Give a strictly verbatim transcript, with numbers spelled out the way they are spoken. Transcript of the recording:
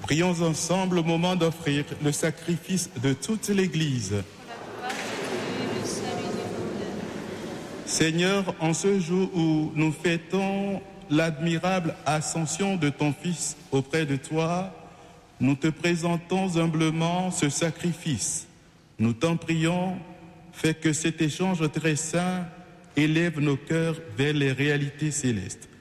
Prions ensemble au moment d'offrir le sacrifice de toute l'Église. Seigneur, en ce jour où nous fêtons l'admirable ascension de ton Fils auprès de toi, nous te présentons humblement ce sacrifice. Nous t'en prions, fais que cet échange très saint élève nos cœurs vers les réalités célestes.